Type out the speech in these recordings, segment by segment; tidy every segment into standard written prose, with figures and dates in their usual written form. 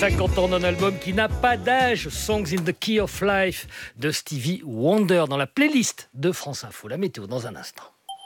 50 ans d'un album qui n'a pas d'âge, Songs in the Key of Life de Stevie Wonder dans la playlist de France Info. La météo dans un instant.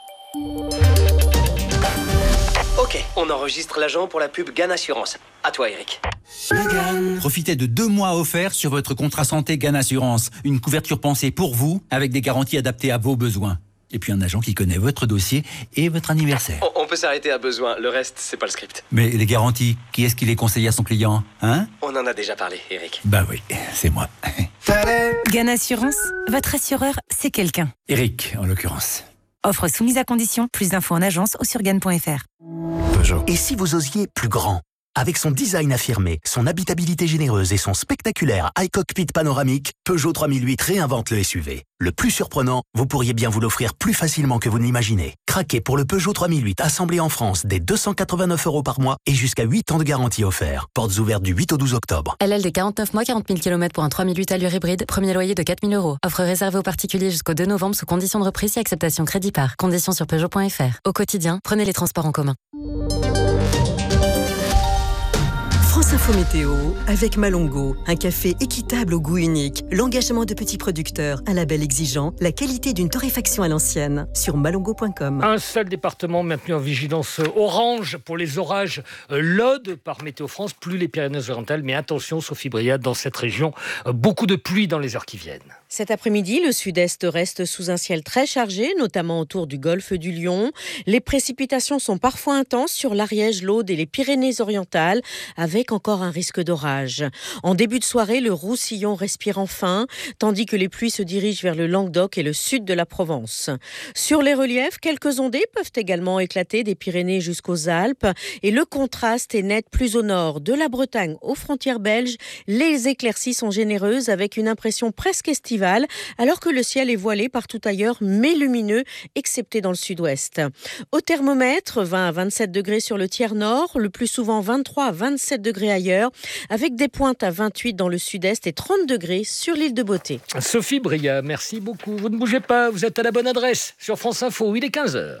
Ok, on enregistre l'agent pour la pub GAN Assurance. À toi, Eric. Profitez de 2 mois offerts sur votre contrat santé GAN Assurance. Une couverture pensée pour vous, avec des garanties adaptées à vos besoins. Et puis un agent qui connaît votre dossier et votre anniversaire. On peut s'arrêter à besoin, le reste, c'est pas le script. Mais les garanties, qui est-ce qui les conseille à son client, hein? On en a déjà parlé, Eric. Bah oui, c'est moi. GAN Assurance, votre assureur, c'est quelqu'un. Eric, en l'occurrence. Offre soumise à condition, plus d'infos en agence ou sur GAN.fr. Peugeot. Et si vous osiez plus grand? Avec son design affirmé, son habitabilité généreuse et son spectaculaire iCockpit panoramique, Peugeot 3008 réinvente le SUV. Le plus surprenant, vous pourriez bien vous l'offrir plus facilement que vous ne l'imaginez. Craquez pour le Peugeot 3008 assemblé en France dès 289 € par mois et jusqu'à 8 ans de garantie offert. Portes ouvertes du 8 au 12 octobre. LLD 49 mois, 40 000 km pour un 3008 allure hybride, premier loyer de 4 000 €. Offre réservée aux particuliers jusqu'au 2 novembre sous conditions de reprise et acceptation crédit par. Conditions sur Peugeot.fr. Au quotidien, prenez les transports en commun. France Info Météo avec Malongo, un café équitable au goût unique, l'engagement de petits producteurs, un label exigeant, la qualité d'une torréfaction à l'ancienne. Sur malongo.com. Un seul département maintenu en vigilance orange pour les orages, l'Aude par Météo France, plus les Pyrénées-Orientales. Mais attention, Sophie Briat, dans cette région, beaucoup de pluie dans les heures qui viennent. Cet après-midi, le sud-est reste sous un ciel très chargé, notamment autour du golfe du Lion. Les précipitations sont parfois intenses sur l'Ariège, l'Aude et les Pyrénées-Orientales, avec encore un risque d'orage. En début de soirée, le Roussillon respire enfin, tandis que les pluies se dirigent vers le Languedoc et le sud de la Provence. Sur les reliefs, quelques ondées peuvent également éclater des Pyrénées jusqu'aux Alpes, et le contraste est net plus au nord. De la Bretagne aux frontières belges, les éclaircies sont généreuses avec une impression presque estivale, alors que le ciel est voilé partout ailleurs, mais lumineux, excepté dans le sud-ouest. Au thermomètre, 20 à 27 degrés sur le tiers nord, le plus souvent 23 à 27 degrés ailleurs, avec des pointes à 28 dans le sud-est et 30 degrés sur l'île de Beauté. Sophie Briat, merci beaucoup. Vous ne bougez pas, vous êtes à la bonne adresse sur France Info, il est 15h.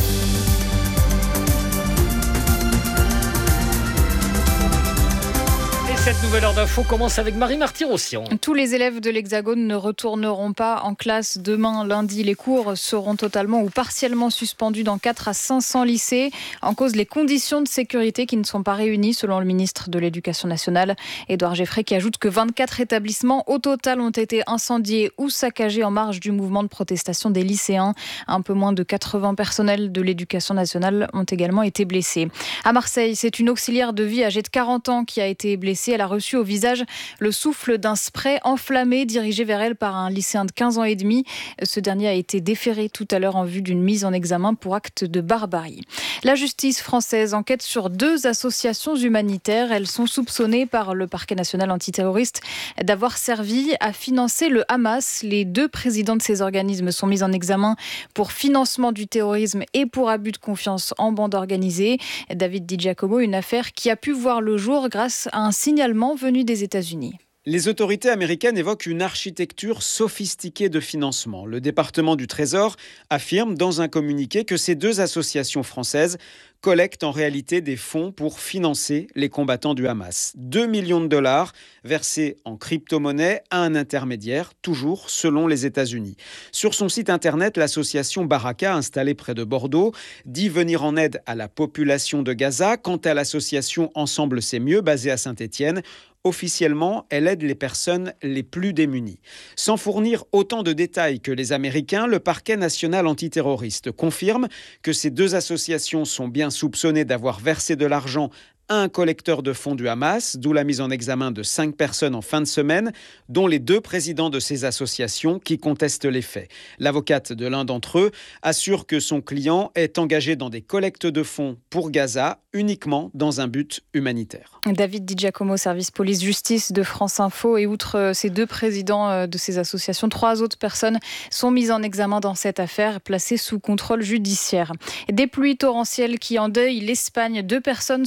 Cette nouvelle heure d'info commence avec Marie Marty-Rossian. Tous les élèves de l'Hexagone ne retourneront pas en classe demain lundi. Les cours seront totalement ou partiellement suspendus dans 4 à 500 lycées. En cause, les conditions de sécurité qui ne sont pas réunies, selon le ministre de l'Éducation nationale, Édouard Geffray, qui ajoute que 24 établissements au total ont été incendiés ou saccagés en marge du mouvement de protestation des lycéens. Un peu moins de 80 personnels de l'Éducation nationale ont également été blessés. À Marseille, c'est une auxiliaire de vie âgée de 40 ans qui a été blessée. Elle a reçu au visage le souffle d'un spray enflammé dirigé vers elle par un lycéen de 15 ans et demi. Ce dernier a été déféré tout à l'heure en vue d'une mise en examen pour acte de barbarie. La justice française enquête sur 2 associations humanitaires. Elles sont soupçonnées par le parquet national antiterroriste d'avoir servi à financer le Hamas. Les 2 présidents de ces organismes sont mis en examen pour financement du terrorisme et pour abus de confiance en bande organisée. David Di Giacomo, une affaire qui a pu voir le jour grâce à un signalement venu des États-Unis. Les autorités américaines évoquent une architecture sophistiquée de financement. Le département du Trésor affirme dans un communiqué que ces 2 associations françaises collectent en réalité des fonds pour financer les combattants du Hamas. 2 millions de dollars versés en crypto-monnaie à un intermédiaire, toujours selon les États-Unis. Sur son site internet, l'association Baraka, installée près de Bordeaux, dit venir en aide à la population de Gaza. Quant à l'association Ensemble c'est mieux, basée à Saint-Étienne, officiellement, elle aide les personnes les plus démunies. Sans fournir autant de détails que les Américains, le parquet national antiterroriste confirme que ces 2 associations sont bien soupçonnées d'avoir versé de l'argent à un collecteur de fonds du Hamas, d'où la mise en examen de 5 personnes en fin de semaine, dont les 2 présidents de ces associations qui contestent les faits. L'avocate de l'un d'entre eux assure que son client est engagé dans des collectes de fonds pour Gaza uniquement dans un but humanitaire. David Di Giacomo, service police-justice de France Info. Et outre ces 2 présidents de ces associations, 3 autres personnes sont mises en examen dans cette affaire, placées sous contrôle judiciaire. Des pluies torrentielles qui endeuillent l'Espagne. 2 personnes sont mortes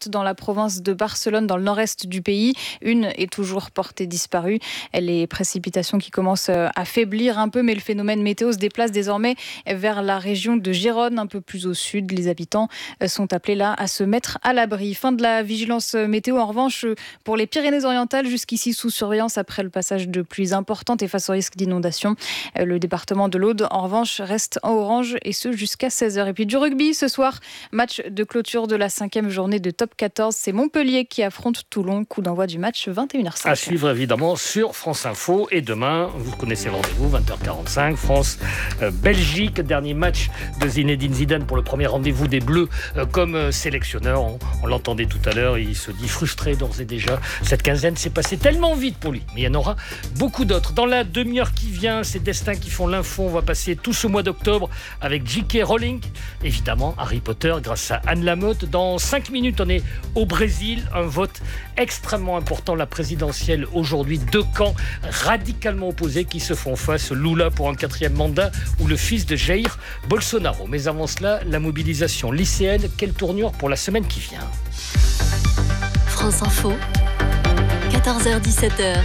fortes dans la province de Barcelone, dans le nord-est du pays. Une est toujours portée disparue. Les précipitations qui commencent à faiblir un peu, mais le phénomène météo se déplace désormais vers la région de Gérone, un peu plus au sud. Les habitants sont appelés là à se mettre à l'abri. Fin de la vigilance météo. En revanche, pour les Pyrénées-Orientales, jusqu'ici sous surveillance après le passage de pluies importantes et face au risque d'inondation. Le département de l'Aude, en revanche, reste en orange et ce jusqu'à 16h. Et puis du rugby ce soir, match de clôture de la 5e journée de top 14. C'est Montpellier qui affronte Toulon. Coup d'envoi du match 21h05. À suivre évidemment sur France Info. Et demain, vous connaissez le rendez-vous, 20h45, France-Belgique. Dernier match de Zinedine Zidane pour le premier rendez-vous des Bleus comme sélectionneur. On l'entendait tout à l'heure, il se dit frustré d'ores et déjà. Cette quinzaine s'est passée tellement vite pour lui. Mais il y en aura beaucoup d'autres. Dans la demi-heure qui vient, c'est Destin qui font l'info. On va passer tout ce mois d'octobre avec J.K. Rowling. Évidemment, Harry Potter grâce à Anne Lamotte. Dans 5 minutes, on est au Brésil. Un vote extrêmement important, la présidentielle aujourd'hui. 2 camps radicalement opposés qui se font face. Lula pour un 4e mandat ou le fils de Jair Bolsonaro. Mais avant cela, la mobilisation lycéenne. Quelle tournure pour la semaine qui vient? France Info, 14h-17h.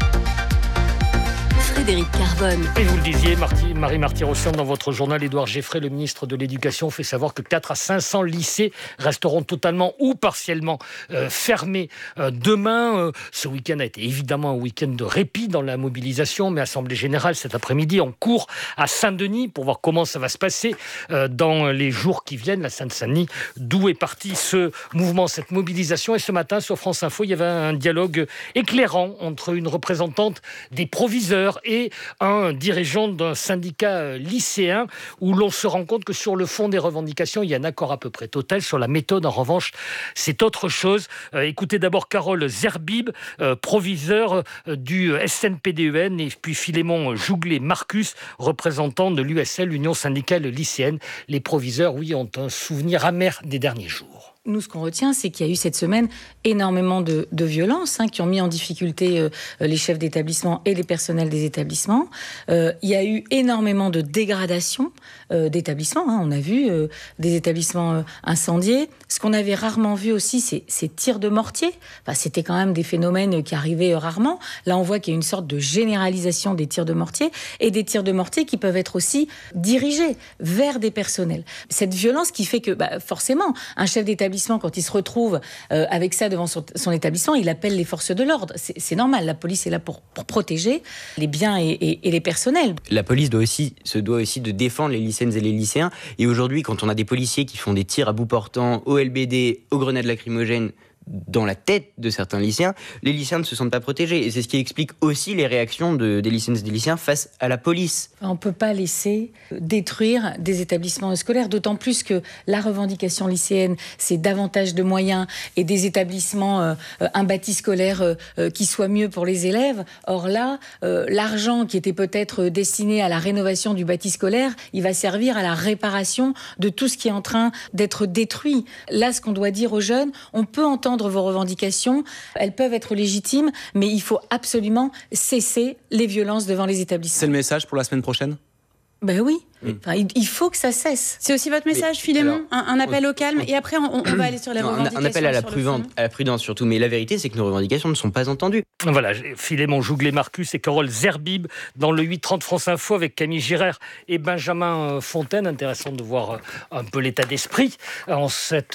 Frédéric Carbone. Et vous le disiez, Marie Marty-Rossian, dans votre journal, Édouard Geffray, le ministre de l'Éducation, fait savoir que 400 à 500 lycées resteront totalement ou partiellement fermés demain. Ce week-end a été évidemment un week-end de répit dans la mobilisation, mais Assemblée Générale cet après-midi en cours à Saint-Denis pour voir comment ça va se passer dans les jours qui viennent, la Seine-Saint-Denis, d'où est parti ce mouvement, cette mobilisation. Et ce matin, sur France Info, il y avait un dialogue éclairant entre une représentante des proviseurs et un dirigeant d'un syndicat lycéen où l'on se rend compte que sur le fond des revendications, il y a un accord à peu près total. Sur la méthode, en revanche, c'est autre chose. Écoutez d'abord Carole Zerbib, proviseur du SNPDEN, et puis Philémon Jouglet-Marcus, représentant de l'USL, l'Union syndicale lycéenne. Les proviseurs, oui, ont un souvenir amer des derniers jours. Nous, ce qu'on retient, c'est qu'il y a eu cette semaine énormément de violences qui ont mis en difficulté les chefs d'établissement et les personnels des établissements. Il y a eu énormément de dégradation d'établissements. On a vu des établissements incendiés. Ce qu'on avait rarement vu aussi, c'est ces tirs de mortier. Enfin, c'était quand même des phénomènes qui arrivaient rarement. Là, on voit qu'il y a une sorte de généralisation des tirs de mortier et des tirs de mortier qui peuvent être aussi dirigés vers des personnels. Cette violence qui fait que, forcément, un chef d'établissement, quand il se retrouve avec ça devant son établissement, il appelle les forces de l'ordre. C'est normal, la police est là pour protéger les biens et les personnels. La police se doit aussi de défendre les lycéennes et les lycéens. Et aujourd'hui, quand on a des policiers qui font des tirs à bout portant, au LBD, aux grenades lacrymogènes, dans la tête de certains lycéens, les lycéens ne se sentent pas protégés. Et c'est ce qui explique aussi les réactions des lycéennes et des lycéens face à la police. On ne peut pas laisser détruire des établissements scolaires, d'autant plus que la revendication lycéenne, c'est davantage de moyens et des établissements, un bâti scolaire qui soit mieux pour les élèves. Or là, l'argent qui était peut-être destiné à la rénovation du bâti scolaire, il va servir à la réparation de tout ce qui est en train d'être détruit. Là, ce qu'on doit dire aux jeunes, on peut entendre vos revendications, elles peuvent être légitimes, mais il faut absolument cesser les violences devant les établissements. C'est le message pour la semaine prochaine ? Ben oui. Enfin, il faut que ça cesse. C'est aussi votre message, Philémon, un appel au calme, et après on va aller sur les revendications. Un appel à la prudence surtout, mais la vérité c'est que nos revendications ne sont pas entendues. Voilà, Philémon Jouglet-Marcus et Carole Zerbib dans le 8h30 France Info avec Camille Girard et Benjamin Fontaine. Intéressant de voir un peu l'état d'esprit avant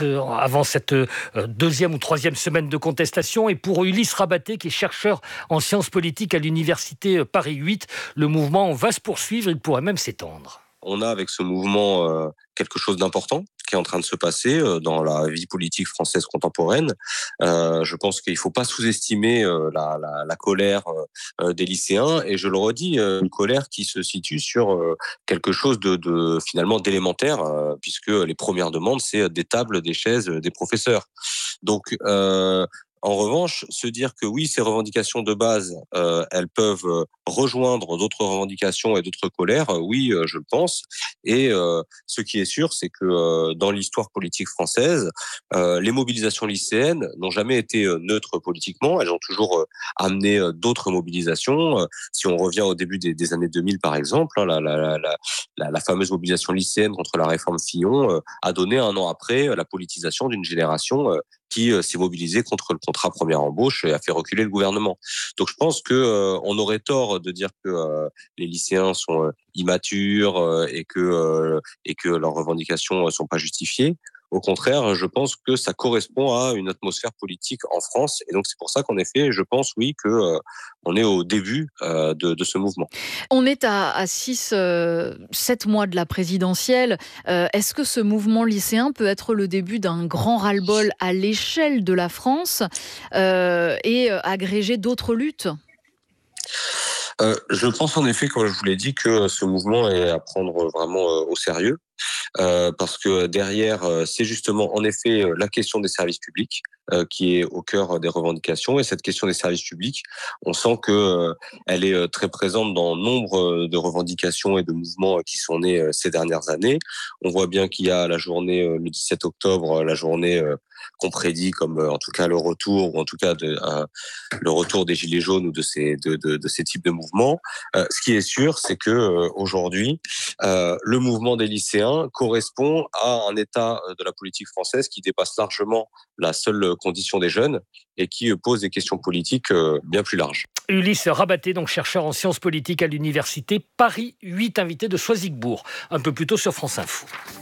cette deuxième ou troisième semaine de contestation. Et pour Ulysse Rabaté, qui est chercheur en sciences politiques à l'université Paris 8, le mouvement va se poursuivre, il pourrait même s'étendre. On a avec ce mouvement quelque chose d'important qui est en train de se passer dans la vie politique française contemporaine. Je pense qu'il ne faut pas sous-estimer la colère des lycéens, et je le redis, une colère qui se situe sur quelque chose de finalement d'élémentaire, puisque les premières demandes, c'est des tables, des chaises, des professeurs. Donc, en revanche, se dire que oui, ces revendications de base, elles peuvent rejoindre d'autres revendications et d'autres colères, oui, je le pense. Et ce qui est sûr, c'est que dans l'histoire politique française, les mobilisations lycéennes n'ont jamais été neutres politiquement. Elles ont toujours amené d'autres mobilisations. Si on revient au début des années 2000, par exemple, la fameuse mobilisation lycéenne contre la réforme Fillon a donné un an après la politisation d'une génération qui s'est mobilisé contre le contrat première embauche et a fait reculer le gouvernement. Donc je pense que on aurait tort de dire que les lycéens sont immatures et que leurs revendications sont pas justifiées. Au contraire, je pense que ça correspond à une atmosphère politique en France. Et donc, c'est pour ça qu'en effet, je pense, oui, que on est au début de ce mouvement. On est à 7 mois de la présidentielle. Est-ce que ce mouvement lycéen peut être le début d'un grand ras-le-bol à l'échelle de la France et agréger d'autres luttes ? Je pense en effet, comme je vous l'ai dit, que ce mouvement est à prendre vraiment au sérieux. Parce que derrière, c'est justement en effet la question des services publics qui est au cœur des revendications. Et cette question des services publics, on sent que elle est très présente dans nombre de revendications et de mouvements qui sont nés ces dernières années. On voit bien qu'il y a la journée le 17 octobre, la journée qu'on prédit comme en tout cas le retour, ou en tout cas le retour des Gilets jaunes ou de ces types de mouvements. Ce qui est sûr, c'est que aujourd'hui, le mouvement des lycéens correspond à un état de la politique française qui dépasse largement la seule condition des jeunes et qui pose des questions politiques bien plus larges. Ulysse Rabaté, donc chercheur en sciences politiques à l'université Paris 8, invité de Choisigbourg, un peu plus tôt sur France Info.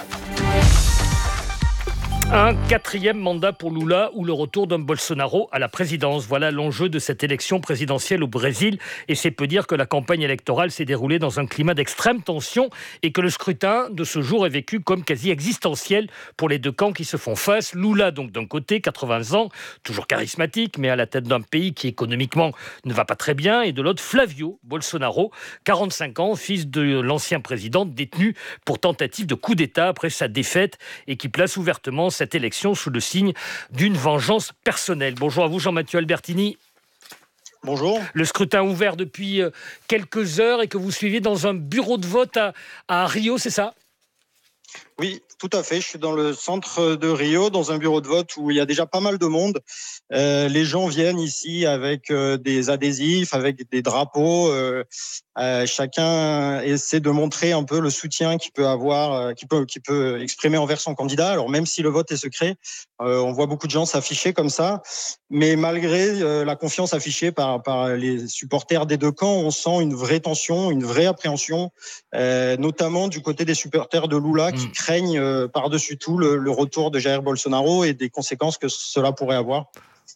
Un 4e mandat pour Lula ou le retour d'un Bolsonaro à la présidence. Voilà l'enjeu de cette élection présidentielle au Brésil. Et c'est peu dire que la campagne électorale s'est déroulée dans un climat d'extrême tension et que le scrutin de ce jour est vécu comme quasi existentiel pour les deux camps qui se font face. Lula, donc d'un côté, 80 ans, toujours charismatique, mais à la tête d'un pays qui économiquement ne va pas très bien. Et de l'autre, Flavio Bolsonaro, 45 ans, fils de l'ancien président, détenu pour tentative de coup d'État après sa défaite et qui place ouvertement cette élection sous le signe d'une vengeance personnelle. Bonjour à vous, Jean-Mathieu Albertini. Bonjour. Le scrutin ouvert depuis quelques heures et que vous suivez dans un bureau de vote à Rio, c'est ça ? Oui, tout à fait. Je suis dans le centre de Rio, dans un bureau de vote où il y a déjà pas mal de monde. Les gens viennent ici avec des adhésifs, avec des drapeaux. Chacun essaie de montrer un peu le soutien qu'il peut avoir, qu'il peut exprimer envers son candidat. Alors même si le vote est secret, on voit beaucoup de gens s'afficher comme ça. Mais malgré la confiance affichée par les supporters des deux camps, on sent une vraie tension, une vraie appréhension, notamment du côté des supporters de Lula qui craignent par-dessus tout le retour de Jair Bolsonaro et des conséquences que cela pourrait avoir.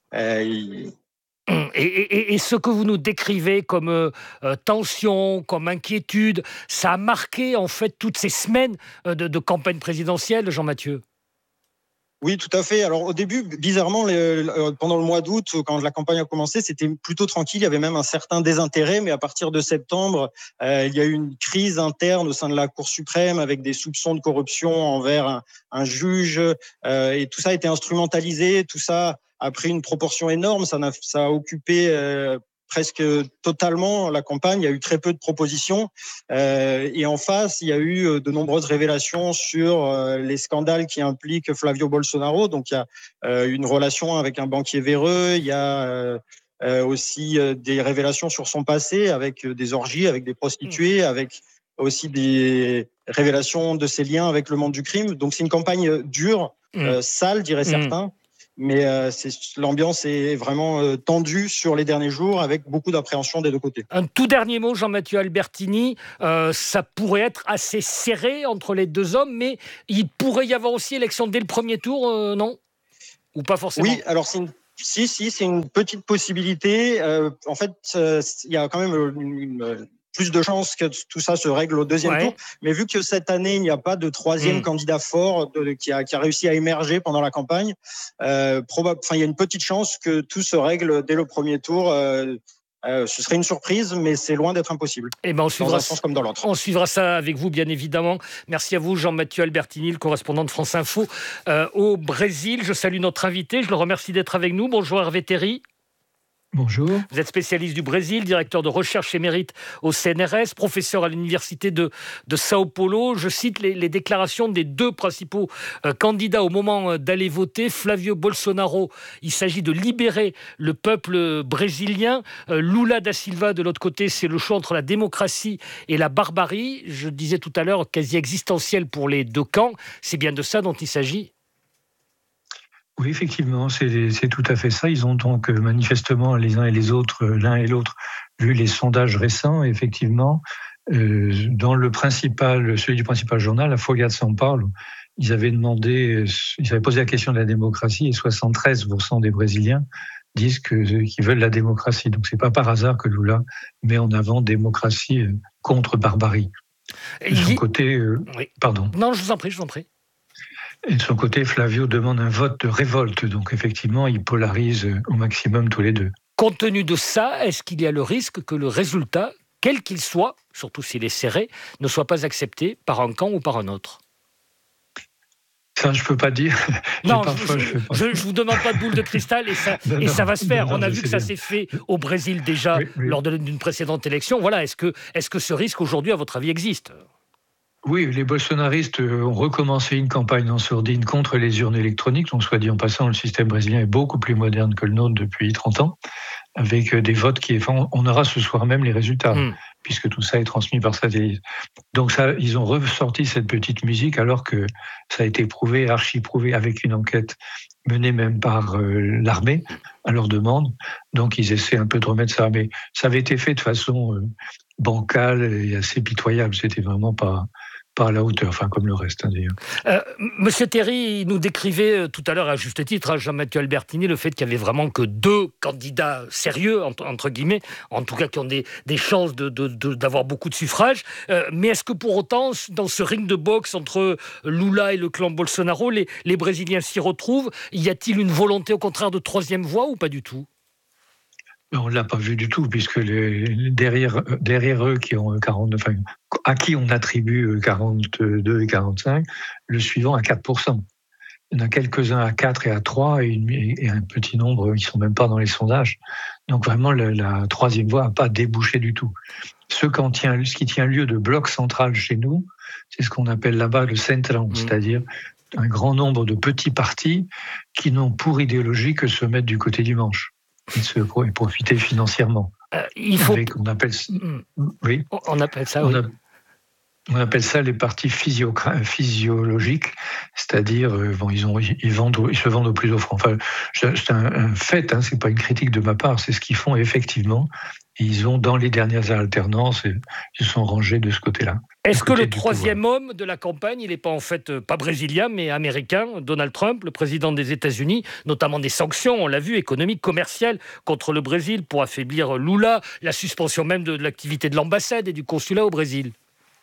Et ce que vous nous décrivez comme tension, comme inquiétude, ça a marqué en fait toutes ces semaines de campagne présidentielle, Jean-Mathieu. Oui, tout à fait. Alors au début, bizarrement, pendant le mois d'août, quand la campagne a commencé, c'était plutôt tranquille. Il y avait même un certain désintérêt. Mais à partir de septembre, il y a eu une crise interne au sein de la Cour suprême avec des soupçons de corruption envers un juge. Et tout ça a été instrumentalisé. Tout ça a pris une proportion énorme. Ça a occupé presque totalement la campagne. Il y a eu très peu de propositions. Et en face, il y a eu de nombreuses révélations sur les scandales qui impliquent Flavio Bolsonaro. Donc, il y a une relation avec un banquier véreux. Il y a aussi des révélations sur son passé avec des orgies, avec des prostituées, avec aussi des révélations de ses liens avec le monde du crime. Donc, c'est une campagne dure, sale, diraient certains. Mais l'ambiance est vraiment tendue sur les derniers jours avec beaucoup d'appréhension des deux côtés. Un tout dernier mot, Jean-Mathieu Albertini. Ça pourrait être assez serré entre les deux hommes, mais il pourrait y avoir aussi élection dès le premier tour, non ? Ou pas forcément ? Oui, alors c'est une petite possibilité. En fait, il y a quand même plus de chances que tout ça se règle au deuxième tour. Mais vu que cette année, il n'y a pas de troisième candidat fort qui a réussi à émerger pendant la campagne, il y a une petite chance que tout se règle dès le premier tour. Ce serait une surprise, mais c'est loin d'être impossible. Et ben dans un sens comme dans l'autre. On suivra ça avec vous, bien évidemment. Merci à vous, Jean-Mathieu Albertini, le correspondant de France Info au Brésil. Je salue notre invité, je le remercie d'être avec nous. Bonjour Hervé Terry. Bonjour. Vous êtes spécialiste du Brésil, directeur de recherche émérite au CNRS, professeur à l'université de Sao Paulo. Je cite les déclarations des deux principaux candidats au moment d'aller voter. Flavio Bolsonaro, il s'agit de libérer le peuple brésilien. Lula da Silva, de l'autre côté, c'est le choix entre la démocratie et la barbarie. Je disais tout à l'heure, quasi existentiel pour les deux camps. C'est bien de ça dont il s'agit ? Oui, effectivement, c'est tout à fait ça. Ils ont donc manifestement les uns et les autres, l'un et l'autre, vu les sondages récents, effectivement, dans celui du principal journal, la Folha de São Paulo, ils avaient posé la question de la démocratie et 73% des Brésiliens disent qu'ils veulent la démocratie. Donc c'est pas par hasard que Lula met en avant démocratie contre barbarie. De son côté, oui. Pardon. Non, je vous en prie. Et de son côté, Flavio demande un vote de révolte. Donc effectivement, il polarise au maximum tous les deux. Compte tenu de ça, est-ce qu'il y a le risque que le résultat, quel qu'il soit, surtout s'il est serré, ne soit pas accepté par un camp ou par un autre ? Ça, je peux pas dire. Non, je ne vous demande pas de boule de cristal et ça va se faire. On a vu que ça s'est fait au Brésil déjà lors d'une précédente élection. Voilà, est-ce que ce risque aujourd'hui, à votre avis, existe ? Oui, les bolsonaristes ont recommencé une campagne en sourdine contre les urnes électroniques. Donc, soit dit en passant, le système brésilien est beaucoup plus moderne que le nôtre depuis 30 ans, avec des votes on aura ce soir même les résultats, puisque tout ça est transmis par satellite. Donc ça, ils ont ressorti cette petite musique, alors que ça a été archi-prouvé, avec une enquête menée même par l'armée, à leur demande. Donc ils essaient un peu de remettre ça. Mais ça avait été fait de façon bancale et assez pitoyable. C'était vraiment pas à la hauteur, comme le reste, d'ailleurs. Monsieur Théry, il nous décrivait tout à l'heure, à juste titre, Jean-Mathieu Albertini, le fait qu'il n'y avait vraiment que 2 candidats sérieux, entre guillemets, en tout cas qui ont des chances d'avoir beaucoup de suffrages. Mais est-ce que pour autant, dans ce ring de boxe entre Lula et le clan Bolsonaro, les Brésiliens s'y retrouvent ? Y a-t-il une volonté, au contraire, de 3e voie ou pas du tout ? On ne l'a pas vu du tout, puisque derrière eux, à qui on attribue 42 et 45, le suivant à 4%. Il y en a quelques-uns à 4 et à 3, et un petit nombre qui ne sont même pas dans les sondages. Donc vraiment, la 3e voie n'a pas débouché du tout. Ce qui tient lieu de bloc central chez nous, c'est ce qu'on appelle là-bas le centrão, c'est-à-dire un grand nombre de petits partis qui n'ont pour idéologie que se mettre du côté du manche et profiter financièrement. On appelle ça, oui. On appelle ça les partis physiologiques, c'est-à-dire ils se vendent au plus offrant. C'est un fait, c'est pas une critique de ma part, c'est ce qu'ils font effectivement. Ils ont, dans les dernières alternances, ils se sont rangés de ce côté-là. Est-ce que le 3e homme de la campagne, il n'est pas en fait pas brésilien, mais américain, Donald Trump, le président des États-Unis, notamment des sanctions, on l'a vu, économiques, commerciales, contre le Brésil pour affaiblir Lula, la suspension même de l'activité de l'ambassade et du consulat au Brésil?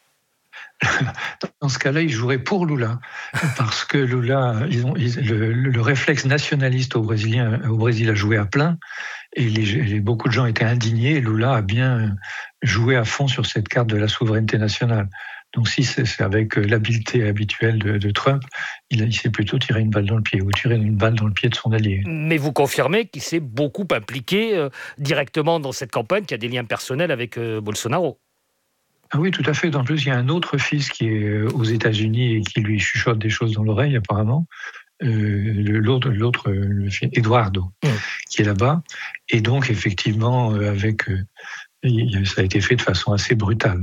Dans ce cas-là, ils joueraient pour Lula, parce que Lula, le réflexe nationaliste au Brésil a joué à plein, et beaucoup de gens étaient indignés, et Lula a bien joué à fond sur cette carte de la souveraineté nationale. Donc si c'est avec l'habileté habituelle de Trump, il s'est plutôt tiré une balle dans le pied, ou tiré une balle dans le pied de son allié. Mais vous confirmez qu'il s'est beaucoup impliqué directement dans cette campagne, qu'il y a des liens personnels avec Bolsonaro? Ah oui, tout à fait. En plus, il y a un autre fils qui est aux États-Unis et qui lui chuchote des choses dans l'oreille, apparemment. L'autre, Eduardo, qui est là-bas. Et donc, effectivement, ça a été fait de façon assez brutale.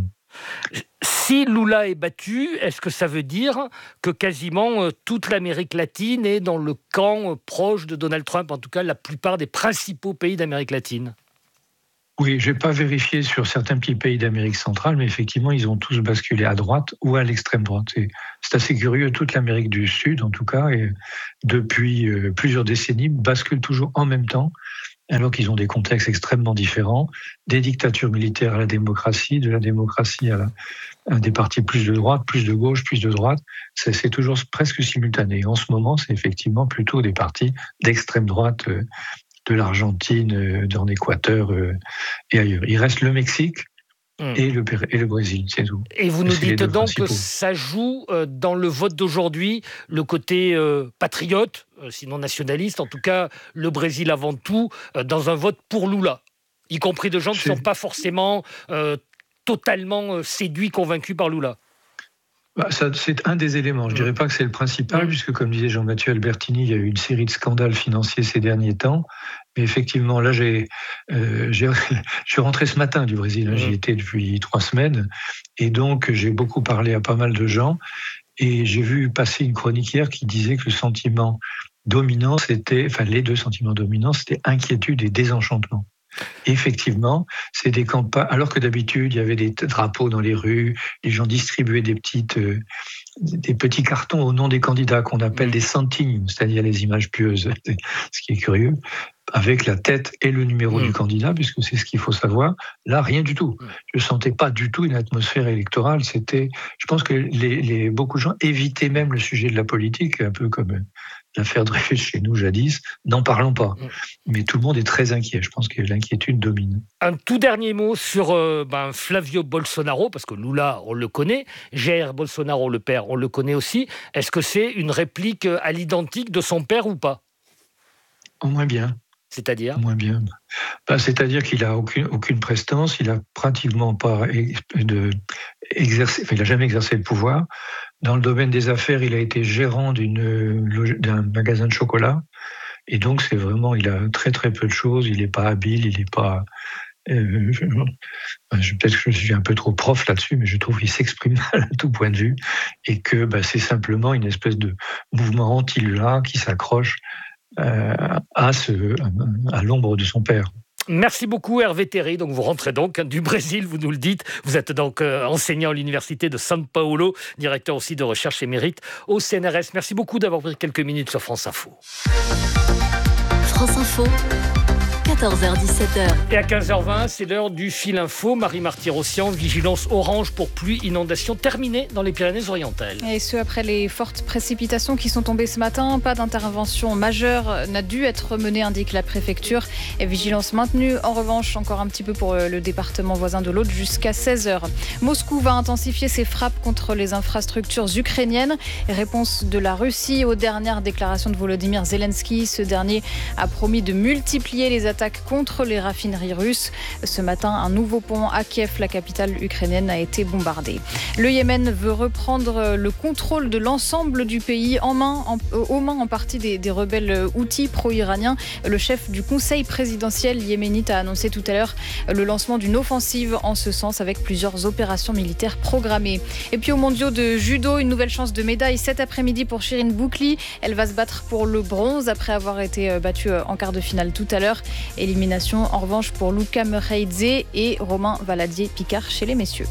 Si Lula est battu, est-ce que ça veut dire que quasiment toute l'Amérique latine est dans le camp proche de Donald Trump, en tout cas la plupart des principaux pays d'Amérique latine? Oui, je n'ai pas vérifié sur certains petits pays d'Amérique centrale, mais effectivement, ils ont tous basculé à droite ou à l'extrême droite. C'est assez curieux, toute l'Amérique du Sud, en tout cas, et depuis plusieurs décennies, bascule toujours en même temps, alors qu'ils ont des contextes extrêmement différents, des dictatures militaires à la démocratie, de la démocratie à des partis plus de droite, plus de gauche, plus de droite. C'est toujours presque simultané. En ce moment, c'est effectivement plutôt des partis d'extrême droite, de l'Argentine, en Équateur et ailleurs. Il reste le Mexique et le Brésil, c'est tout. Et vous nous dites donc que ça joue dans le vote d'aujourd'hui, le côté patriote, sinon nationaliste, en tout cas le Brésil avant tout, dans un vote pour Lula, y compris de gens qui ne sont pas forcément totalement séduits, convaincus par Lula. C'est un des éléments. Je ne dirais pas que c'est le principal, puisque, comme disait Jean-Mathieu Albertini, il y a eu une série de scandales financiers ces derniers temps. Mais effectivement, là, je suis rentré ce matin du Brésil. J'y étais depuis 3 semaines. Et donc, j'ai beaucoup parlé à pas mal de gens. Et j'ai vu passer une chronique hier qui disait que le sentiment dominants, les deux sentiments dominants, c'était inquiétude et désenchantement. Effectivement, c'est des campagnes, alors que d'habitude, il y avait des drapeaux dans les rues, les gens distribuaient des petits cartons au nom des candidats qu'on appelle des santines, c'est-à-dire les images pieuses, ce qui est curieux, avec la tête et le numéro du candidat, puisque c'est ce qu'il faut savoir. Là, rien du tout. Je ne sentais pas du tout une atmosphère électorale. Je pense que beaucoup de gens évitaient même le sujet de la politique, un peu comme l'affaire Dreyfus chez nous jadis. N'en parlons pas. Mais tout le monde est très inquiet. Je pense que l'inquiétude domine. Un tout dernier mot sur Flavio Bolsonaro, parce que Lula, on le connaît. Jair Bolsonaro, le père, on le connaît aussi. Est-ce que c'est une réplique à l'identique de son père ou pas ? Au moins bien. C'est-à-dire ? Moins bien. C'est-à-dire qu'il n'a aucune prestance, il n'a pratiquement pas exercé, il n'a jamais exercé le pouvoir. Dans le domaine des affaires, il a été gérant d'un magasin de chocolat. Et donc, c'est vraiment, il a très très peu de choses, il n'est pas habile, il n'est pas... peut-être que je suis un peu trop prof là-dessus, mais je trouve qu'il s'exprime mal à tout point de vue. Et que c'est simplement une espèce de mouvement anti-Lula qui s'accroche à l'ombre de son père. Merci beaucoup Hervé Terry. Donc vous rentrez donc du Brésil, vous nous le dites. Vous êtes donc enseignant à l'université de São Paulo, directeur aussi de recherche émérite au CNRS. Merci beaucoup d'avoir pris quelques minutes sur France Info. France Info, 14h-17h. Et à 15h20, c'est l'heure du fil info. Marie Marty-Rossian, vigilance orange pour pluie, inondation terminée dans les Pyrénées-Orientales. Et ce, après les fortes précipitations qui sont tombées ce matin, pas d'intervention majeure n'a dû être menée, indique la préfecture. Et vigilance maintenue, en revanche, encore un petit peu pour le département voisin de l'Aude jusqu'à 16h. Moscou va intensifier ses frappes contre les infrastructures ukrainiennes. Réponse de la Russie aux dernières déclarations de Volodymyr Zelensky. Ce dernier a promis de multiplier les attaques contre les raffineries russes. Ce matin, un nouveau pont à Kiev, la capitale ukrainienne, a été bombardé. Le Yémen veut reprendre le contrôle de l'ensemble du pays aux mains en partie des rebelles houthis pro-iraniens. Le chef du conseil présidentiel yéménite a annoncé tout à l'heure le lancement d'une offensive en ce sens avec plusieurs opérations militaires programmées. Et puis aux mondiaux de judo, une nouvelle chance de médaille cet après-midi pour Shirin Boukli. Elle va se battre pour le bronze après avoir été battue en quart de finale tout à l'heure. Élimination en revanche pour Luca Mereidze et Romain Valadier-Picard chez les messieurs.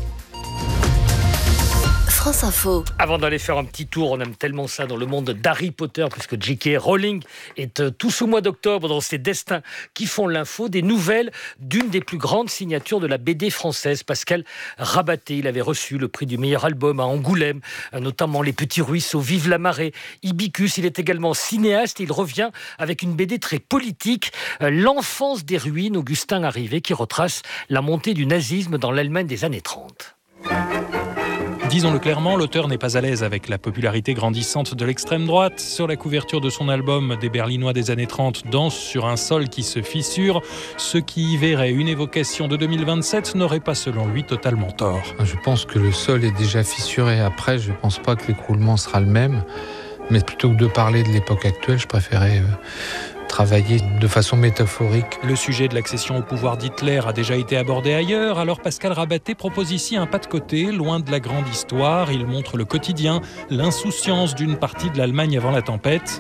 France Info. Avant d'aller faire un petit tour, on aime tellement ça dans le monde d'Harry Potter, puisque J.K. Rowling est tout ce mois d'octobre dans ses destins qui font l'info, des nouvelles d'une des plus grandes signatures de la BD française, Pascal Rabaté. Il avait reçu le prix du meilleur album à Angoulême, notamment Les Petits Ruisseaux, Vive la Marée, Ibicus. Il est également cinéaste et il revient avec une BD très politique, L'enfance des ruines, Augustin Arrivé, qui retrace la montée du nazisme dans l'Allemagne des années 30. Disons-le clairement, l'auteur n'est pas à l'aise avec la popularité grandissante de l'extrême droite. Sur la couverture de son album, des Berlinois des années 30 dansent sur un sol qui se fissure. Ce qui y verrait une évocation de 2027 n'aurait pas, selon lui, totalement tort. Je pense que le sol est déjà fissuré. Après, je ne pense pas que l'écroulement sera le même. Mais plutôt que de parler de l'époque actuelle, je préférais travailler de façon métaphorique. Le sujet de l'accession au pouvoir d'Hitler a déjà été abordé ailleurs, alors Pascal Rabaté propose ici un pas de côté, loin de la grande histoire. Il montre le quotidien, l'insouciance d'une partie de l'Allemagne avant la tempête.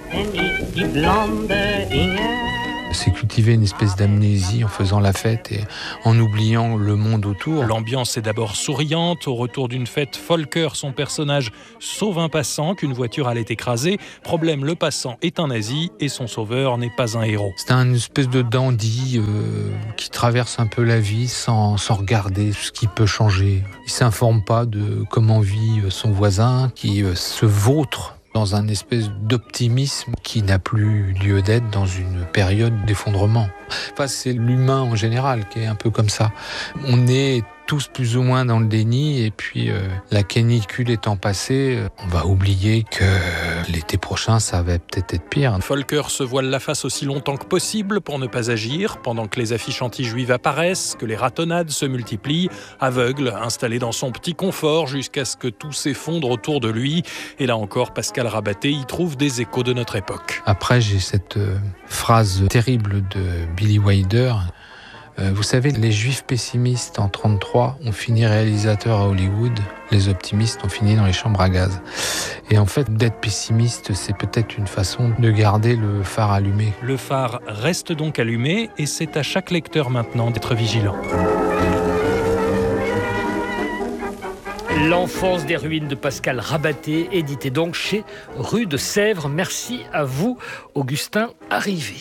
C'est cultiver une espèce d'amnésie en faisant la fête et en oubliant le monde autour. L'ambiance est d'abord souriante. Au retour d'une fête, Volker, son personnage, sauve un passant qu'une voiture allait écraser. Problème, le passant est un nazi et son sauveur n'est pas un héros. C'est une espèce de dandy qui traverse un peu la vie sans regarder ce qui peut changer. Il ne s'informe pas de comment vit son voisin, qui se vautre dans un espèce d'optimisme qui n'a plus lieu d'être dans une période d'effondrement. Enfin, c'est l'humain en général qui est un peu comme ça. On est tous plus ou moins dans le déni et puis la canicule étant passée, on va oublier que l'été prochain, ça va peut-être être pire. Volker se voile la face aussi longtemps que possible pour ne pas agir, pendant que les affiches anti-juives apparaissent, que les ratonnades se multiplient, aveugle, installé dans son petit confort jusqu'à ce que tout s'effondre autour de lui. Et là encore, Pascal Rabaté y trouve des échos de notre époque. Après, j'ai cette phrase terrible de Billy Wilder. Vous savez, les juifs pessimistes en 1933 ont fini réalisateurs à Hollywood, les optimistes ont fini dans les chambres à gaz. Et en fait, d'être pessimiste, c'est peut-être une façon de garder le phare allumé. Le phare reste donc allumé et c'est à chaque lecteur maintenant d'être vigilant. L'enfance des ruines de Pascal Rabaté, édité donc chez Rue de Sèvres. Merci à vous, Augustin Arrivé.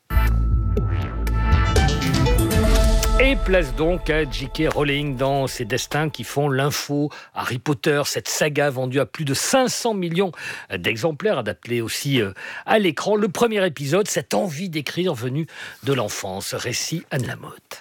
Et place donc à J.K. Rowling dans ses destins qui font l'info. Harry Potter, cette saga vendue à plus de 500 millions d'exemplaires, adaptée aussi à l'écran. Le premier épisode, cette envie d'écrire venue de l'enfance. Récit Anne Lamotte.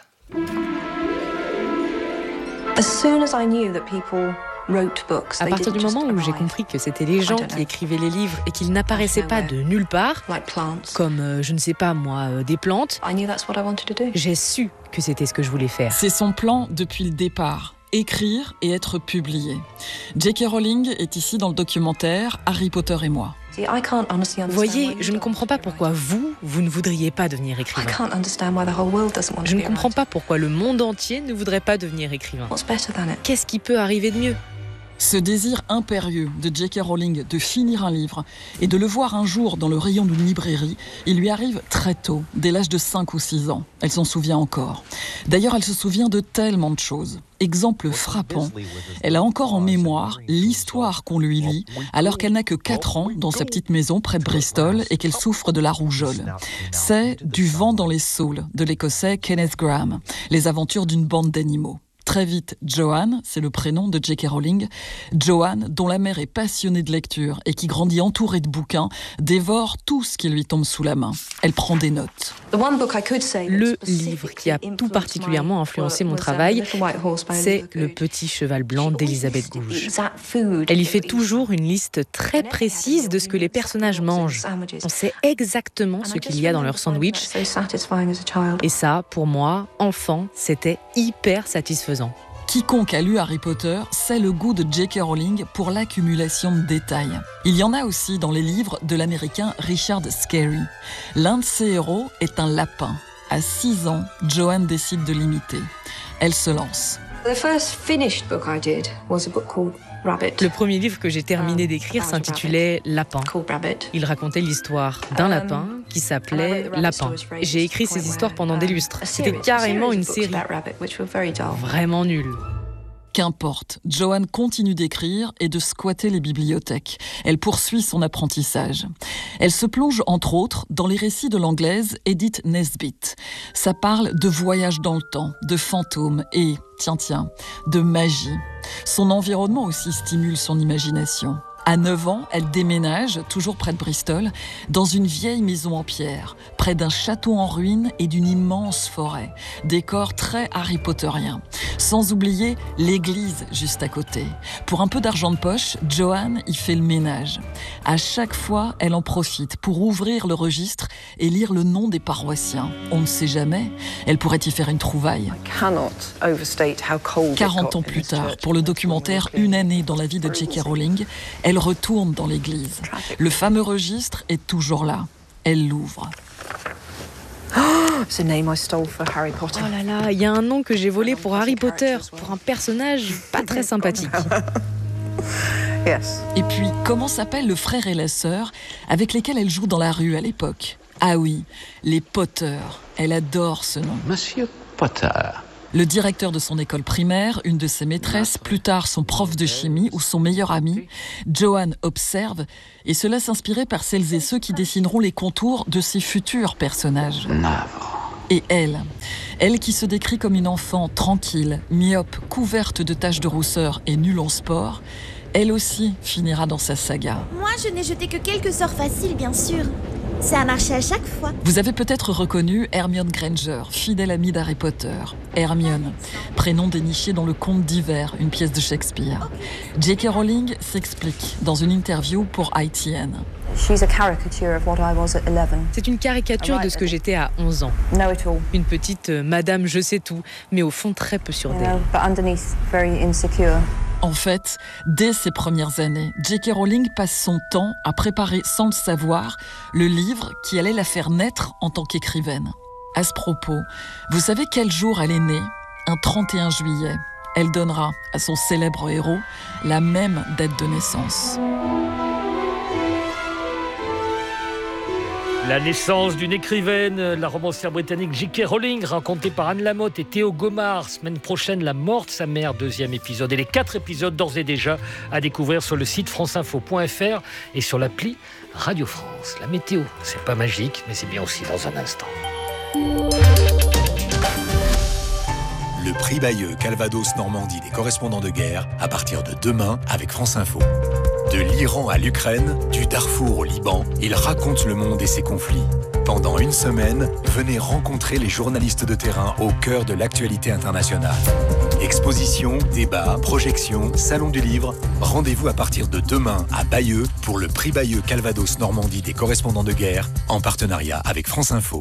À partir du moment où j'ai compris que c'était les gens qui écrivaient les livres et qu'ils n'apparaissaient pas de nulle part, comme, je ne sais pas moi, des plantes, j'ai su que c'était ce que je voulais faire. C'est son plan depuis le départ. Écrire et être publié. J.K. Rowling est ici dans le documentaire Harry Potter et moi. Vous voyez, je ne comprends pas pourquoi vous ne voudriez pas devenir écrivain. Je ne comprends pas pourquoi le monde entier ne voudrait pas devenir écrivain. Qu'est-ce qui peut arriver de mieux ? Ce désir impérieux de J.K. Rowling de finir un livre et de le voir un jour dans le rayon d'une librairie, il lui arrive très tôt, dès l'âge de 5 ou 6 ans. Elle s'en souvient encore. D'ailleurs, elle se souvient de tellement de choses. Exemple frappant, elle a encore en mémoire l'histoire qu'on lui lit alors qu'elle n'a que 4 ans dans sa petite maison près de Bristol et qu'elle souffre de la rougeole. C'est Du vent dans les saules de l'Écossais Kenneth Grahame, les aventures d'une bande d'animaux. Très vite, Joanne, c'est le prénom de J.K. Rowling, Joanne, dont la mère est passionnée de lecture et qui grandit entourée de bouquins, dévore tout ce qui lui tombe sous la main. Elle prend des notes. Le livre qui a tout particulièrement influencé mon travail, c'est Le Petit Cheval Blanc d'Elisabeth Gouge. Elle y fait toujours une liste très précise de ce que les personnages mangent. On sait exactement ce qu'il y a dans leur sandwich. Et ça, pour moi, enfant, c'était hyper satisfaisant. Quiconque a lu Harry Potter sait le goût de J.K. Rowling pour l'accumulation de détails. Il y en a aussi dans les livres de l'américain Richard Scarry. L'un de ses héros est un lapin. À 6 ans, Joanne décide de l'imiter. Elle se lance. Le premier livre que j'ai terminé d'écrire s'intitulait Lapin. Il racontait l'histoire d'un lapin qui s'appelait Lapin. J'ai écrit ces histoires pendant des lustres. C'était carrément une série. Vraiment nulle. Qu'importe, Joanne continue d'écrire et de squatter les bibliothèques. Elle poursuit son apprentissage. Elle se plonge, entre autres, dans les récits de l'anglaise Edith Nesbit. Ça parle de voyage dans le temps, de fantômes et, tiens, de magie. Son environnement aussi stimule son imagination. À 9 ans, elle déménage, toujours près de Bristol, dans une vieille maison en pierre, près d'un château en ruine et d'une immense forêt. Décor très Harry Potterien. Sans oublier l'église juste à côté. Pour un peu d'argent de poche, Joanne y fait le ménage. À chaque fois, elle en profite pour ouvrir le registre et lire le nom des paroissiens. On ne sait jamais, elle pourrait y faire une trouvaille. 40 ans plus tard, pour le documentaire Une année dans la vie de J.K. Rowling, elle retourne dans l'église. Le fameux registre est toujours là. Elle l'ouvre. Oh là là, il y a un nom que j'ai volé pour Harry Potter, pour un personnage pas très sympathique. Et puis, comment s'appellent le frère et la sœur avec lesquels elle joue dans la rue à l'époque ? Ah oui, les Potter. Elle adore ce nom. Monsieur Potter. Le directeur de son école primaire, une de ses maîtresses, plus tard son prof de chimie ou son meilleur ami, Joanne observe et se laisse inspirer par celles et ceux qui dessineront les contours de ses futurs personnages. Et elle qui se décrit comme une enfant tranquille, myope, couverte de taches de rousseur et nulle en sport, elle aussi finira dans sa saga. Moi, je n'ai jeté que quelques sorts faciles, bien sûr. Ça a marché à chaque fois. Vous avez peut-être reconnu Hermione Granger, fidèle amie d'Harry Potter. Hermione, prénom déniché dans Le Conte d'hiver, une pièce de Shakespeare. J.K. Rowling s'explique dans une interview pour ITN. C'est une caricature de ce que j'étais à 11 ans. Une petite madame je sais tout, mais au fond très peu sûre d'elle. En fait, dès ses premières années, J.K. Rowling passe son temps à préparer sans le savoir le livre qui allait la faire naître en tant qu'écrivaine. À ce propos, vous savez quel jour elle est née ? Un 31 juillet. Elle donnera à son célèbre héros la même date de naissance. La naissance d'une écrivaine, la romancière britannique J.K. Rowling, racontée par Anne Lamotte et Théo Gomard. Semaine prochaine, la mort de sa mère, 2e épisode. Et les 4 épisodes d'ores et déjà à découvrir sur le site franceinfo.fr et sur l'appli Radio France. La météo, c'est pas magique, mais c'est bien aussi dans un instant. Le prix Bayeux Calvados Normandie des correspondants de guerre à partir de demain avec France Info. De l'Iran à l'Ukraine, du Darfour au Liban, ils racontent le monde et ses conflits. Pendant une semaine, venez rencontrer les journalistes de terrain au cœur de l'actualité internationale. Expositions, débats, projections, salon du livre. Rendez-vous à partir de demain à Bayeux pour le prix Bayeux Calvados Normandie des correspondants de guerre en partenariat avec France Info.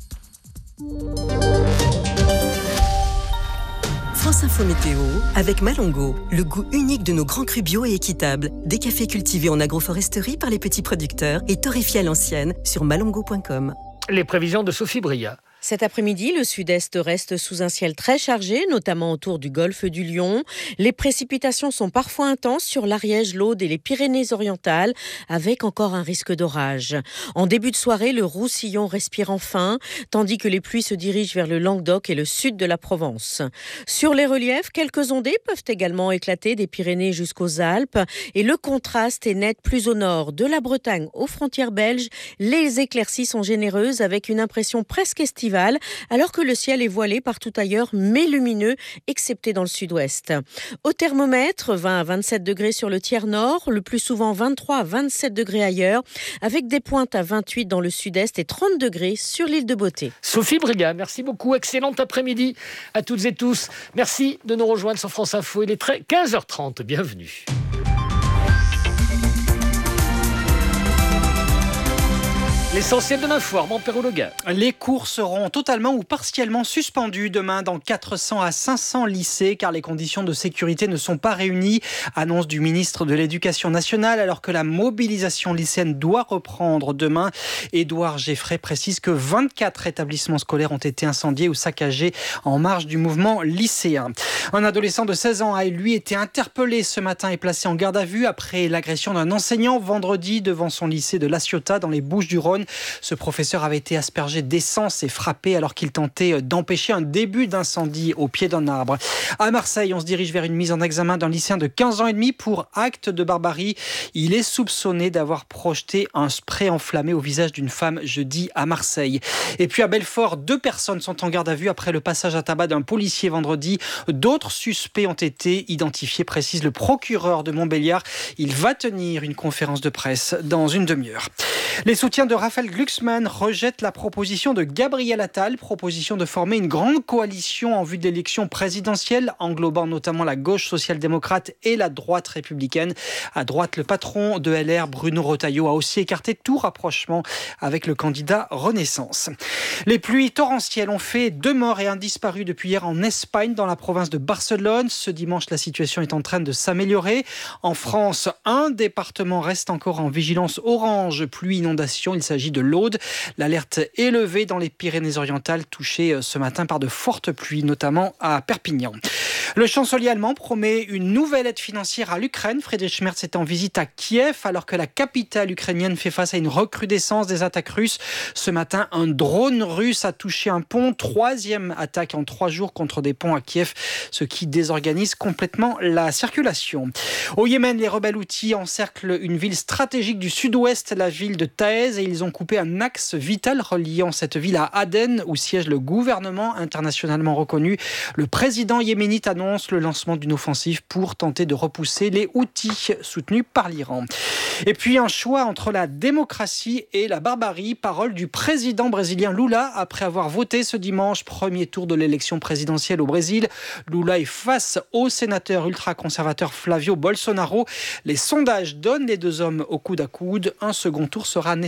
France Info Météo avec Malongo, le goût unique de nos grands crus bio et équitables. Des cafés cultivés en agroforesterie par les petits producteurs et torréfiés à l'ancienne sur malongo.com. Les prévisions de Sophie Bria. Cet après-midi, le sud-est reste sous un ciel très chargé, notamment autour du golfe du Lion. Les précipitations sont parfois intenses sur l'Ariège, l'Aude et les Pyrénées-Orientales, avec encore un risque d'orage. En début de soirée, le Roussillon respire enfin, tandis que les pluies se dirigent vers le Languedoc et le sud de la Provence. Sur les reliefs, quelques ondées peuvent également éclater des Pyrénées jusqu'aux Alpes, et le contraste est net plus au nord, de la Bretagne aux frontières belges. Les éclaircies sont généreuses avec une impression presque estivale, alors que le ciel est voilé partout ailleurs, mais lumineux, excepté dans le sud-ouest. Au thermomètre, 20 à 27 degrés sur le tiers nord, le plus souvent 23 à 27 degrés ailleurs, avec des pointes à 28 dans le sud-est et 30 degrés sur l'île de Beauté. Sophie Briga, merci beaucoup. Excellent après-midi à toutes et tous. Merci de nous rejoindre sur France Info. Il est 15h30. Bienvenue. L'essentiel de l'info, Armand Perrault-Legas. Les cours seront totalement ou partiellement suspendus demain dans 400 à 500 lycées car les conditions de sécurité ne sont pas réunies. Annonce du ministre de l'Éducation nationale alors que la mobilisation lycéenne doit reprendre demain. Édouard Geffray précise que 24 établissements scolaires ont été incendiés ou saccagés en marge du mouvement lycéen. Un adolescent de 16 ans a lui été interpellé ce matin et placé en garde à vue après l'agression d'un enseignant vendredi devant son lycée de La Ciotat dans les Bouches-du-Rhône. Ce professeur avait été aspergé d'essence et frappé alors qu'il tentait d'empêcher un début d'incendie au pied d'un arbre. À Marseille, on se dirige vers une mise en examen d'un lycéen de 15 ans et demi pour acte de barbarie. Il est soupçonné d'avoir projeté un spray enflammé au visage d'une femme jeudi à Marseille. Et puis à Belfort, 2 personnes sont en garde à vue après le passage à tabac d'un policier vendredi. D'autres suspects ont été identifiés, précise le procureur de Montbéliard. Il va tenir une conférence de presse dans une demi-heure. Les soutiens de Raphaël Glucksmann rejettent la proposition de Gabriel Attal, proposition de former une grande coalition en vue de l'élection présidentielle, englobant notamment la gauche social-démocrate et la droite républicaine. À droite, le patron de LR, Bruno Retailleau, a aussi écarté tout rapprochement avec le candidat Renaissance. Les pluies torrentielles ont fait 2 morts et 1 disparu depuis hier en Espagne, dans la province de Barcelone. Ce dimanche, la situation est en train de s'améliorer. En France, un département reste encore en vigilance orange, pluie inondation. Il s'agit de l'Aude. L'alerte élevée dans les Pyrénées-Orientales, touchée ce matin par de fortes pluies, notamment à Perpignan. Le chancelier allemand promet une nouvelle aide financière à l'Ukraine. Friedrich Merz est en visite à Kiev alors que la capitale ukrainienne fait face à une recrudescence des attaques russes. Ce matin, un drone russe a touché un pont. 3e attaque en 3 jours contre des ponts à Kiev, ce qui désorganise complètement la circulation. Au Yémen, les rebelles houthis encerclent une ville stratégique du sud-ouest, la ville de Taïz, et ils ont coupé un axe vital reliant cette ville à Aden, où siège le gouvernement internationalement reconnu. Le président yéménite annonce le lancement d'une offensive pour tenter de repousser les Houthis soutenus par l'Iran. Et puis un choix entre la démocratie et la barbarie, parole du président brésilien Lula après avoir voté ce dimanche, premier tour de l'élection présidentielle au Brésil. Lula est face au sénateur ultra-conservateur Flavio Bolsonaro. Les sondages donnent les 2 hommes au coude à coude. Un second tour sera nécessaire pour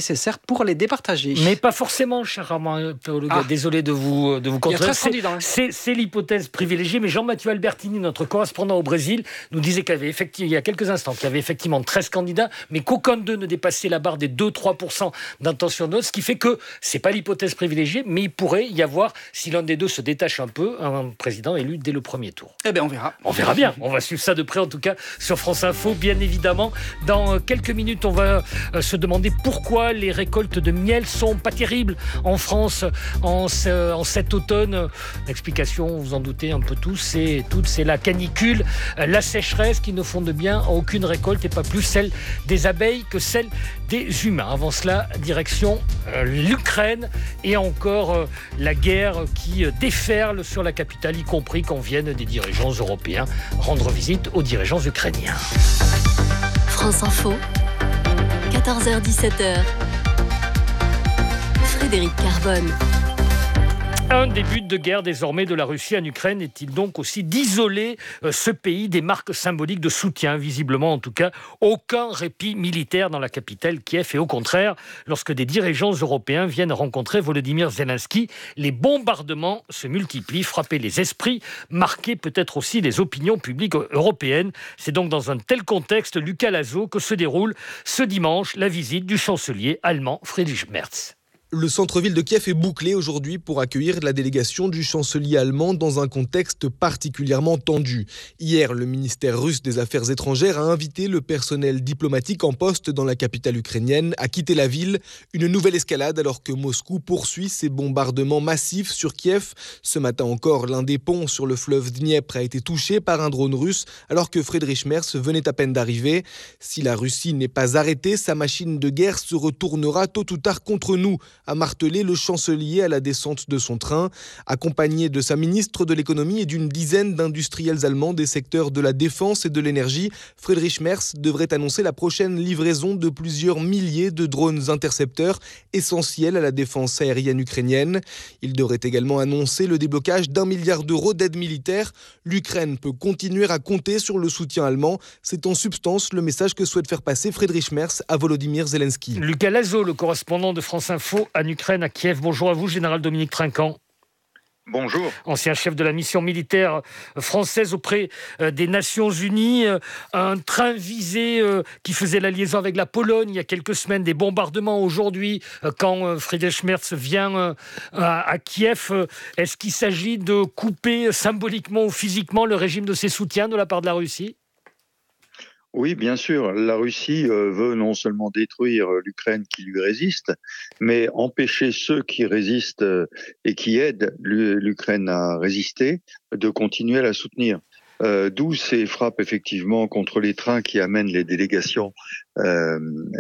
pour les départager. Mais pas forcément, cher Armand Théologa. Désolé de vous contredire. C'est l'hypothèse privilégiée, mais Jean-Mathieu Albertini, notre correspondant au Brésil, nous disait il y a quelques instants qu'il y avait effectivement 13 candidats, mais qu'aucun d'eux ne dépassait la barre des 2-3% d'intention de vote, ce qui fait que c'est pas l'hypothèse privilégiée, mais il pourrait y avoir, si l'un des deux se détache un peu, un président élu dès le premier tour. Eh bien, on verra. On verra bien. On va suivre ça de près, en tout cas, sur France Info, bien évidemment. Dans quelques minutes, on va se demander pourquoi les récoltes de miel sont pas terribles en France en cet automne. L'explication, vous en doutez un peu tous, c'est la canicule, la sécheresse qui ne font de bien à aucune récolte et pas plus celle des abeilles que celle des humains. Avant cela, direction l'Ukraine et encore la guerre qui déferle sur la capitale, y compris quand viennent des dirigeants européens rendre visite aux dirigeants ukrainiens. France Info, 14h-17h. Frédéric Carbone. Un des buts de guerre désormais de la Russie en Ukraine est-il donc aussi d'isoler ce pays des marques symboliques de soutien, visiblement en tout cas, aucun répit militaire dans la capitale Kiev et au contraire, lorsque des dirigeants européens viennent rencontrer Volodymyr Zelensky, les bombardements se multiplient, frapper les esprits, marquer peut-être aussi les opinions publiques européennes. C'est donc dans un tel contexte, Lucas Lazo, que se déroule ce dimanche la visite du chancelier allemand Friedrich Merz. Le centre-ville de Kiev est bouclé aujourd'hui pour accueillir la délégation du chancelier allemand dans un contexte particulièrement tendu. Hier, le ministère russe des Affaires étrangères a invité le personnel diplomatique en poste dans la capitale ukrainienne à quitter la ville. Une nouvelle escalade alors que Moscou poursuit ses bombardements massifs sur Kiev. Ce matin encore, l'un des ponts sur le fleuve Dniepr a été touché par un drone russe alors que Friedrich Merz venait à peine d'arriver. Si la Russie n'est pas arrêtée, sa machine de guerre se retournera tôt ou tard contre nous, a martelé le chancelier à la descente de son train. Accompagné de sa ministre de l'économie et d'une dizaine d'industriels allemands des secteurs de la défense et de l'énergie, Friedrich Merz devrait annoncer la prochaine livraison de plusieurs milliers de drones intercepteurs essentiels à la défense aérienne ukrainienne. Il devrait également annoncer le déblocage d'1 milliard d'euros d'aide militaire. L'Ukraine peut continuer à compter sur le soutien allemand. C'est en substance le message que souhaite faire passer Friedrich Merz à Volodymyr Zelensky. Lucas Lazo, le correspondant de France Info en Ukraine, à Kiev. Bonjour à vous, général Dominique Trinquant. Bonjour. Ancien chef de la mission militaire française auprès des Nations Unies. Un train visé qui faisait la liaison avec la Pologne il y a quelques semaines. Des bombardements aujourd'hui quand Friedrich Merz vient à Kiev. Est-ce qu'il s'agit de couper symboliquement ou physiquement le régime de ses soutiens de la part de la Russie ? Oui, bien sûr. La Russie veut non seulement détruire l'Ukraine qui lui résiste, mais empêcher ceux qui résistent et qui aident l'Ukraine à résister de continuer à la soutenir. D'où ces frappes effectivement contre les trains qui amènent les délégations à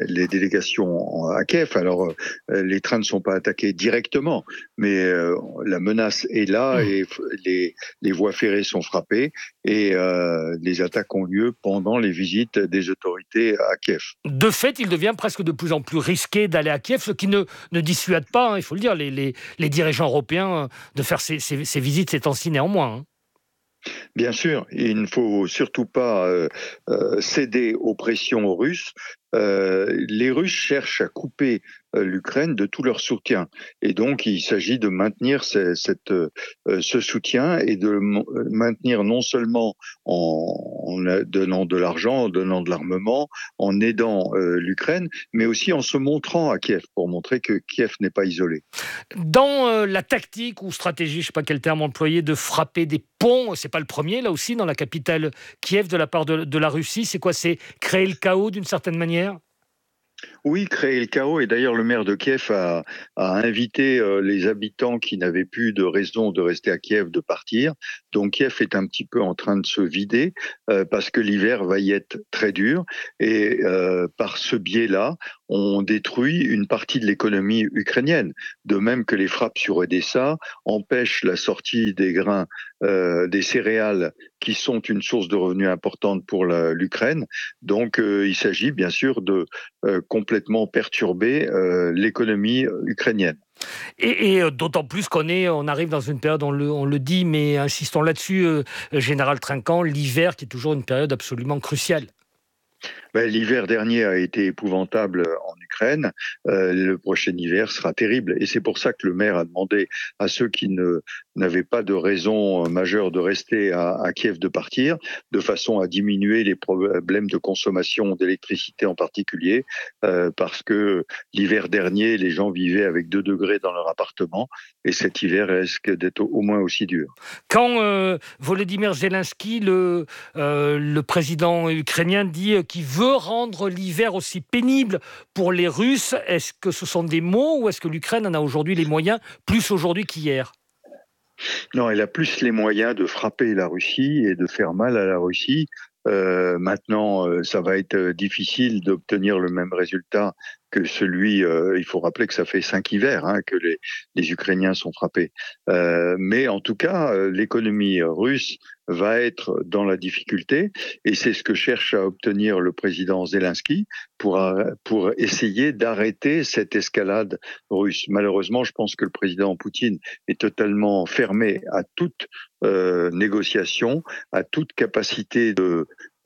Kiev. Alors les trains ne sont pas attaqués directement, mais la menace est là et les voies ferrées sont frappées et les attaques ont lieu pendant les visites des autorités à Kiev. De fait, il devient presque de plus en plus risqué d'aller à Kiev, ce qui ne dissuade pas, il faut le dire, les dirigeants européens de faire ces visites ces temps-ci néanmoins. Bien sûr, il ne faut surtout pas céder aux pressions russes. Les Russes cherchent à couper l'Ukraine de tout leur soutien. Et donc, il s'agit de maintenir ce soutien et de maintenir non seulement en donnant de l'argent, en donnant de l'armement, en aidant l'Ukraine, mais aussi en se montrant à Kiev pour montrer que Kiev n'est pas isolé. Dans la tactique ou stratégie, je ne sais pas quel terme employer, de frapper des ponts, c'est pas le premier, là aussi, dans la capitale Kiev, de la part de la Russie, c'est quoi ? C'est créer le chaos d'une certaine manière ? Oui, créer le chaos. Et d'ailleurs, le maire de Kiev a invité les habitants qui n'avaient plus de raison de rester à Kiev de partir. Donc Kiev est un petit peu en train de se vider parce que l'hiver va y être très dur. Et par ce biais-là, on détruit une partie de l'économie ukrainienne. De même que les frappes sur Odessa empêchent la sortie des grains, des céréales qui sont une source de revenus importante pour l'Ukraine. Donc il s'agit bien sûr de complètement perturber l'économie ukrainienne. Et d'autant plus on arrive dans une période, on le dit, mais insistons là-dessus, Général Trinquant, l'hiver qui est toujours une période absolument cruciale. L'hiver dernier a été épouvantable en Ukraine. Le prochain hiver sera terrible. Et c'est pour ça que le maire a demandé à ceux qui n'avaient pas de raison majeure de rester à Kiev de partir, de façon à diminuer les problèmes de consommation d'électricité en particulier, parce que l'hiver dernier, les gens vivaient avec 2 degrés dans leur appartement. Et cet hiver risque d'être au moins aussi dur. Quand Volodymyr Zelensky, le président ukrainien, dit qu'il veut rendre l'hiver aussi pénible pour les Russes, est-ce que ce sont des mots ou est-ce que l'Ukraine en a aujourd'hui les moyens, plus aujourd'hui qu'hier ? Non, elle a plus les moyens de frapper la Russie et de faire mal à la Russie. Maintenant, ça va être difficile d'obtenir le même résultat que celui, il faut rappeler que ça fait 5 hivers que les Ukrainiens sont frappés. Mais en tout cas, l'économie russe va être dans la difficulté et c'est ce que cherche à obtenir le président Zelensky pour essayer d'arrêter cette escalade russe. Malheureusement, je pense que le président Poutine est totalement fermé à toute négociation, à toute capacité de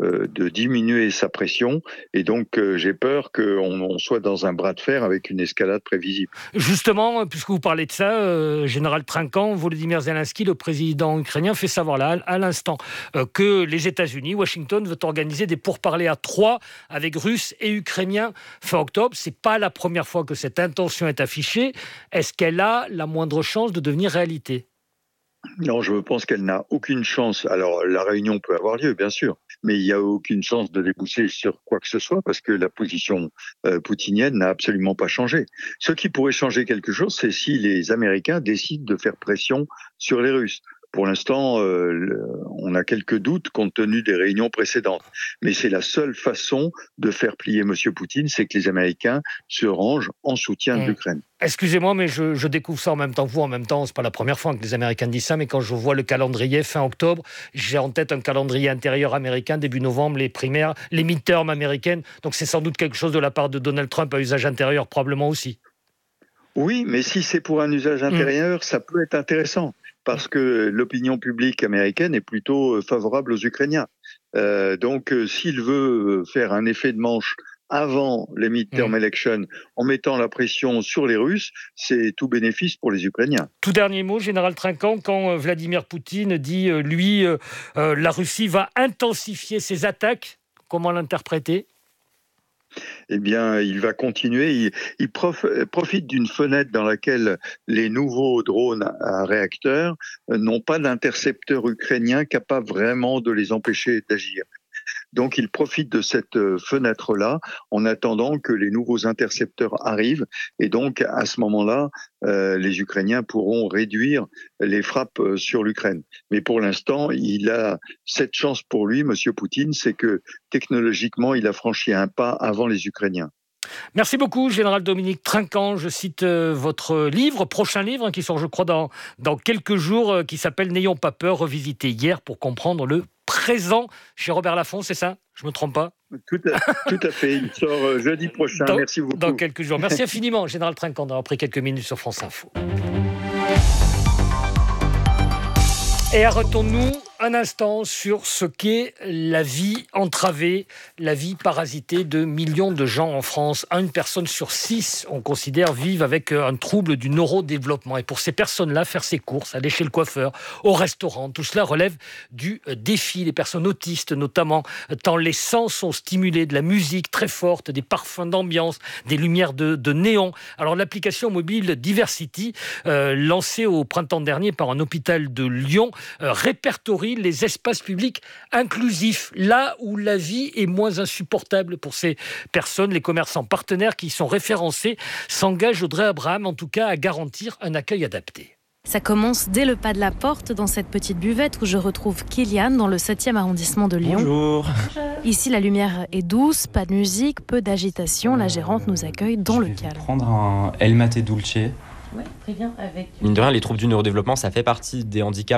diminuer sa pression et donc j'ai peur qu'on soit dans un bras de fer avec une escalade prévisible. Justement, puisque vous parlez de ça, Général Trinquant, Volodymyr Zelensky, le président ukrainien, fait savoir là à l'instant que les États-Unis, Washington, veut organiser des pourparlers à 3 avec Russes et Ukrainiens fin octobre. C'est pas la première fois que cette intention est affichée. Est-ce qu'elle a la moindre chance de devenir réalité ? Non, je pense qu'elle n'a aucune chance. Alors, la réunion peut avoir lieu, bien sûr, mais il n'y a aucune chance de déboucher sur quoi que ce soit parce que la position poutinienne n'a absolument pas changé. Ce qui pourrait changer quelque chose, c'est si les Américains décident de faire pression sur les Russes. Pour l'instant, on a quelques doutes compte tenu des réunions précédentes. Mais c'est la seule façon de faire plier M. Poutine, c'est que les Américains se rangent en soutien de l'Ukraine. Excusez-moi, mais je découvre ça en même temps que vous. En même temps, c'est pas la première fois que les Américains disent ça, mais quand je vois le calendrier fin octobre, j'ai en tête un calendrier intérieur américain, début novembre, les primaires, les midterms américaines. Donc c'est sans doute quelque chose de la part de Donald Trump à usage intérieur, probablement aussi. Oui, mais si c'est pour un usage intérieur, ça peut être intéressant. Parce que l'opinion publique américaine est plutôt favorable aux Ukrainiens. Donc, s'il veut faire un effet de manche avant les midterm elections en mettant la pression sur les Russes, c'est tout bénéfice pour les Ukrainiens. Tout dernier mot, Général Trinquant, quand Vladimir Poutine dit, la Russie va intensifier ses attaques, comment l'interpréter ? Eh bien, il va continuer. Il profite d'une fenêtre dans laquelle les nouveaux drones à réacteurs n'ont pas d'intercepteur ukrainien capable vraiment de les empêcher d'agir. Donc, il profite de cette fenêtre-là en attendant que les nouveaux intercepteurs arrivent. Et donc, à ce moment-là, les Ukrainiens pourront réduire les frappes sur l'Ukraine. Mais pour l'instant, il a cette chance pour lui, M. Poutine, c'est que technologiquement, il a franchi un pas avant les Ukrainiens. Merci beaucoup, Général Dominique Trinquant. Je cite votre prochain livre, qui sort, je crois, dans quelques jours, qui s'appelle « N'ayons pas peur, revisiter hier pour comprendre le présent » chez Robert Laffont, c'est ça ? Je ne me trompe pas ? Tout à fait. Il sort jeudi prochain. Merci beaucoup. Dans quelques jours. Merci infiniment, Général Trinquant, d'avoir pris quelques minutes sur France Info. Et arrêtons-nous un instant sur ce qu'est la vie entravée, la vie parasitée de millions de gens en France. 1 personne sur 6, on considère, vivent avec un trouble du neurodéveloppement. Et pour ces personnes-là, faire ses courses, aller chez le coiffeur, au restaurant, tout cela relève du défi. Les personnes autistes, notamment, tant les sens sont stimulés, de la musique très forte, des parfums d'ambiance, des lumières de néon. Alors l'application mobile Diversity, lancée au printemps dernier par un hôpital de Lyon, répertorie les espaces publics inclusifs, là où la vie est moins insupportable pour ces personnes. Les commerçants partenaires qui y sont référencés s'engagent, Audrey Abraham, en tout cas, à garantir un accueil adapté. Ça commence dès le pas de la porte, dans cette petite buvette où je retrouve Kylian, dans le 7e arrondissement de Lyon. Bonjour. Ici, la lumière est douce, pas de musique, peu d'agitation. La gérante nous accueille dans le calme. Je vais prendre un El Mate Dulce. Ouais, très bien. Avec... Mine de rien, les troubles du neurodéveloppement, ça fait partie des handicaps